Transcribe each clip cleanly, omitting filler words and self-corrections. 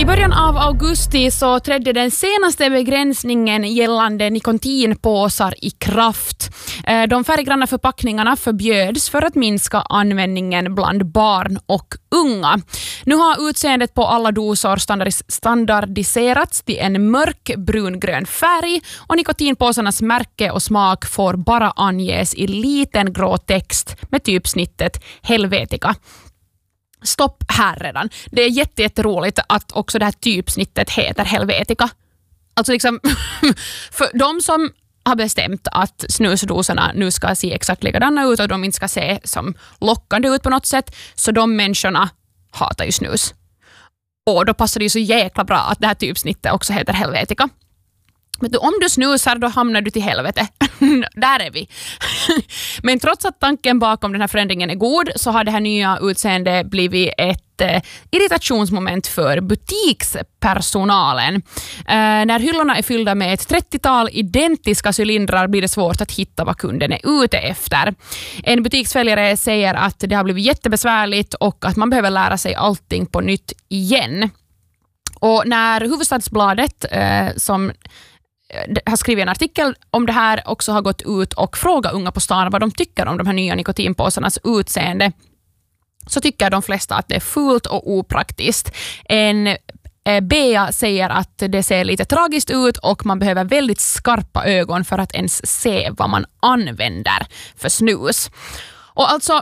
I början av augusti så trädde den senaste begränsningen gällande nikotinpåsar i kraft. De färggranna förpackningarna förbjöds för att minska användningen bland barn och unga. Nu har utseendet på alla dosor standardiserats till en mörk brungrön färg och nikotinpåsarnas märke och smak får bara anges i liten grå text med typsnittet Helvetica. Stopp här redan. Det är jätteroligt att också det här typsnittet heter Helvetica. Alltså liksom, för de som har bestämt att snusdoserna nu ska se exakt likadana ut och de inte ska se som lockande ut på något sätt, så de människorna hatar ju snus. Och då passar det ju så jäkla bra att det här typsnittet också heter Helvetica. Men om du snusar, då hamnar du till helvete. Där är vi. Men trots att tanken bakom den här förändringen är god, så har det här nya utseendet blivit ett irritationsmoment för butikspersonalen. När hyllorna är fyllda med ett 30-tal identiska cylindrar blir det svårt att hitta vad kunden är ute efter. En butiksföljare säger att det har blivit jättebesvärligt och att man behöver lära sig allting på nytt igen. Och när Hufvudstadsbladet som har skrivit en artikel om det här också har gått ut och frågat unga på stan vad de tycker om de här nya nikotinpåsarnas utseende, så tycker de flesta att det är fult och opraktiskt. En Bea säger att det ser lite tragiskt ut och man behöver väldigt skarpa ögon för att ens se vad man använder för snus. Och alltså,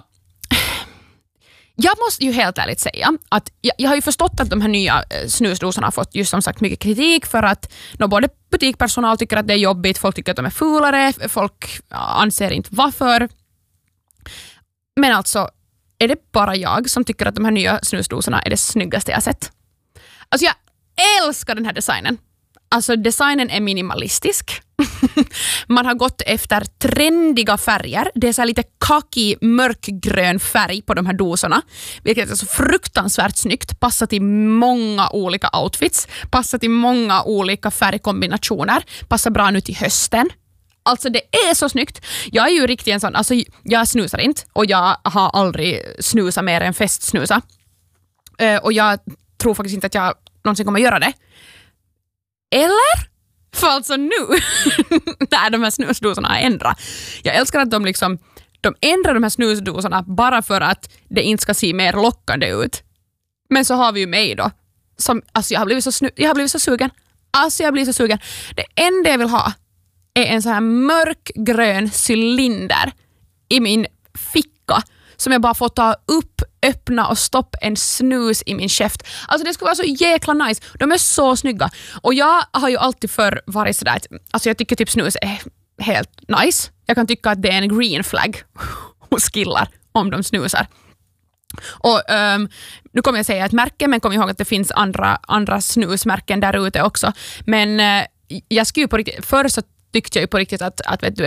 jag måste ju helt ärligt säga att jag har ju förstått att de här nya snusdoserna har fått just som sagt mycket kritik för att både butikpersonal tycker att det är jobbigt, folk tycker att de är fulare, folk anser inte varför. Men alltså, är det bara jag som tycker att de här nya snusdoserna är det snyggaste jag sett? Alltså jag älskar den här designen. Alltså designen är minimalistisk. Man har gått efter trendiga färger. Det är så här lite kaki, mörkgrön färg på de här doserna. Vilket är så fruktansvärt snyggt. Passar till många olika outfits. Passar till många olika färgkombinationer. Passar bra nu till hösten. Alltså det är så snyggt. Jag är ju riktigt en sån, alltså jag snusar inte. Och jag har aldrig snusat mer än festsnusa. Och jag tror faktiskt inte att jag någonsin kommer göra det. Eller? För alltså nu, när de här snusdoserna har ändrat. Jag älskar att de ändrar de här snusdoserna bara för att det inte ska se mer lockande ut. Men så har vi ju mig då. Som, alltså jag har blivit så sugen. Alltså jag blir så sugen. Det enda jag vill ha är en så här mörkgrön cylinder i min ficka som jag bara får ta upp, öppna och stoppa en snus i min käft. Alltså det skulle vara så jäkla nice. De är så snygga. Och jag har ju alltid förr varit sådär att alltså jag tycker typ snus är helt nice. Jag kan tycka att det är en green flag hos killar om de snusar. Och nu kommer jag säga ett märke, men kom ihåg att det finns andra snusmärken där ute också. Men jag skulle på riktigt, förr så tyckte jag ju på riktigt att vet du,